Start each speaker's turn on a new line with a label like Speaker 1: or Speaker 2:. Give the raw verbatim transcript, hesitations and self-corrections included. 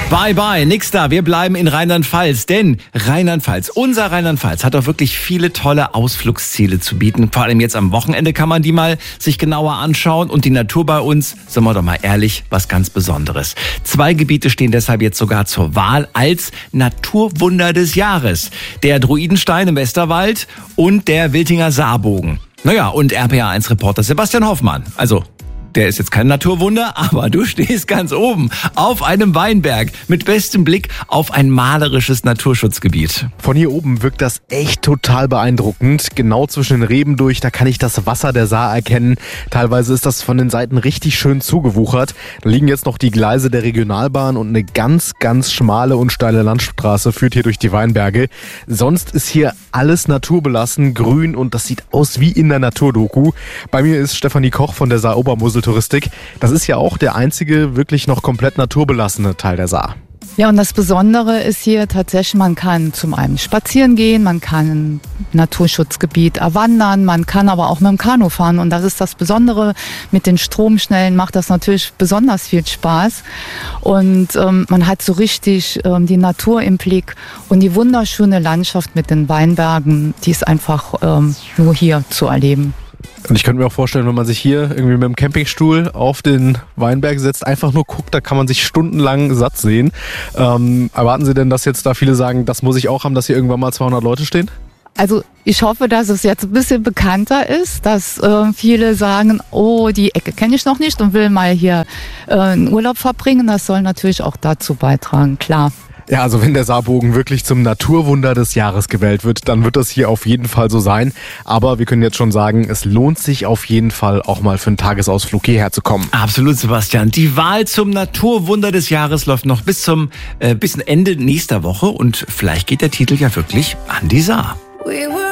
Speaker 1: Bye bye, nix da. Wir bleiben in Rheinland-Pfalz, denn Rheinland-Pfalz, unser Rheinland-Pfalz hat doch wirklich viele tolle Ausflugsziele zu bieten. Vor allem jetzt am Wochenende kann man die mal sich genauer anschauen und die Natur bei uns, sagen wir doch mal ehrlich, was ganz Besonderes. Zwei Gebiete stehen deshalb jetzt sogar zur Wahl als Naturwunder des Jahres. Der Druidenstein im Westerwald und der Wiltinger Saarbogen. Naja, und R P A eins Reporter Sebastian Hoffmann. Also, der ist jetzt kein Naturwunder, aber du stehst ganz oben auf einem Weinberg mit bestem Blick auf ein malerisches Naturschutzgebiet.
Speaker 2: Von hier oben wirkt das echt total beeindruckend. Genau zwischen den Reben durch, da kann ich das Wasser der Saar erkennen. Teilweise ist das von den Seiten richtig schön zugewuchert. Da liegen jetzt noch die Gleise der Regionalbahn und eine ganz, ganz schmale und steile Landstraße führt hier durch die Weinberge. Sonst ist hier alles naturbelassen, grün und das sieht aus wie in der Naturdoku. Bei mir ist Stefanie Koch von der Saar-Obermosel Touristik. Das ist ja auch der einzige wirklich noch komplett naturbelassene Teil der Saar.
Speaker 3: Ja, und das Besondere ist hier tatsächlich, man kann zum einen spazieren gehen, man kann ein Naturschutzgebiet erwandern, man kann aber auch mit dem Kanu fahren. Und das ist das Besondere. Mit den Stromschnellen macht das natürlich besonders viel Spaß. Und ähm, man hat so richtig ähm, die Natur im Blick und die wunderschöne Landschaft mit den Weinbergen, die ist einfach ähm, nur hier zu erleben.
Speaker 2: Und ich könnte mir auch vorstellen, wenn man sich hier irgendwie mit dem Campingstuhl auf den Weinberg setzt, einfach nur guckt, da kann man sich stundenlang satt sehen. Ähm, erwarten Sie denn, dass jetzt da viele sagen, das muss ich auch haben, dass hier irgendwann mal zweihundert Leute stehen?
Speaker 3: Also ich hoffe, dass es jetzt ein bisschen bekannter ist, dass äh, viele sagen, oh, die Ecke kenne ich noch nicht und will mal hier äh, einen Urlaub verbringen. Das soll natürlich auch dazu beitragen, klar.
Speaker 2: Ja, also wenn der Saarbogen wirklich zum Naturwunder des Jahres gewählt wird, dann wird das hier auf jeden Fall so sein. Aber wir können jetzt schon sagen, es lohnt sich auf jeden Fall auch mal für einen Tagesausflug hierher zu kommen.
Speaker 1: Absolut, Sebastian. Die Wahl zum Naturwunder des Jahres läuft noch bis zum äh, bis Ende nächster Woche und vielleicht geht der Titel ja wirklich an die Saar.